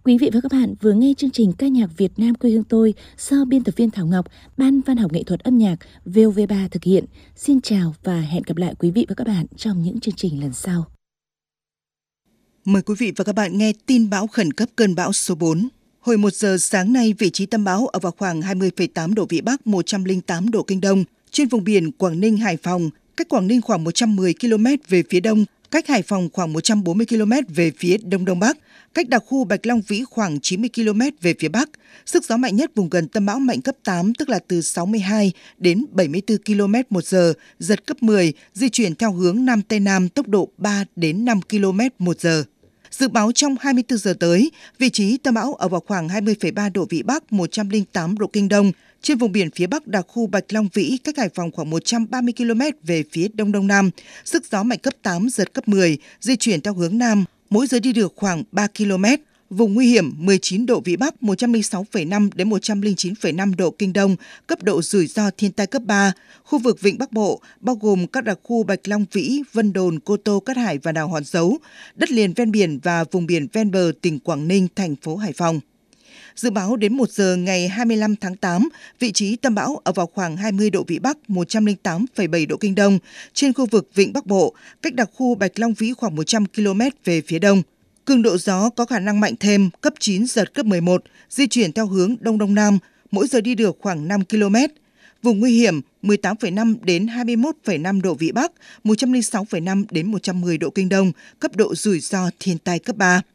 Quý vị và các bạn vừa nghe chương trình ca nhạc Việt Nam quê hương tôi do biên tập viên Thảo Ngọc, Ban Văn học nghệ thuật âm nhạc VOV3 thực hiện. Xin chào và hẹn gặp lại quý vị và các bạn trong những chương trình lần sau. Mời quý vị và các bạn nghe tin bão khẩn cấp cơn bão số 4. Hồi 1 giờ sáng nay, vị trí tâm bão ở vào khoảng 20,8 độ Vĩ Bắc, 108 độ Kinh Đông, trên vùng biển Quảng Ninh, Hải Phòng, cách Quảng Ninh khoảng 110 km về phía đông, cách Hải Phòng khoảng 140 km về phía đông đông bắc, cách đặc khu Bạch Long Vĩ khoảng 90 km về phía bắc. Sức gió mạnh nhất vùng gần tâm bão mạnh cấp 8, tức là từ 62 đến 74 km một giờ, giật cấp 10, di chuyển theo hướng Nam Tây Nam, tốc độ 3 đến 5 km một giờ. Dự báo trong 24 giờ tới, vị trí tâm bão ở vào khoảng 20,3 độ Vĩ Bắc, 108 độ Kinh Đông, trên vùng biển phía Bắc đặc khu Bạch Long Vĩ, cách Hải Phòng khoảng 130 km về phía Đông Đông Nam. Sức gió mạnh cấp 8, giật cấp 10, di chuyển theo hướng Nam, mỗi giờ đi được khoảng 3 km. Vùng nguy hiểm 19 độ Vĩ Bắc, 106,5 đến 109,5 độ Kinh Đông, cấp độ rủi ro thiên tai cấp 3. Khu vực Vịnh Bắc Bộ, bao gồm các đặc khu Bạch Long Vĩ, Vân Đồn, Cô Tô, Cát Hải và đảo Hòn Dấu, đất liền ven biển và vùng biển ven bờ tỉnh Quảng Ninh, thành phố Hải Phòng. Dự báo đến 1 giờ ngày 25 tháng 8, vị trí tâm bão ở vào khoảng 20 độ Vĩ Bắc, 108,7 độ Kinh Đông, trên khu vực Vịnh Bắc Bộ, cách đặc khu Bạch Long Vĩ khoảng 100 km về phía đông. Cường độ gió có khả năng mạnh thêm, cấp 9, giật cấp 11, di chuyển theo hướng Đông Đông Nam, mỗi giờ đi được khoảng 5 km. Vùng nguy hiểm 18,5 đến 21,5 độ Vĩ Bắc, 106,5 đến 110 độ Kinh Đông, cấp độ rủi ro thiên tai cấp 3.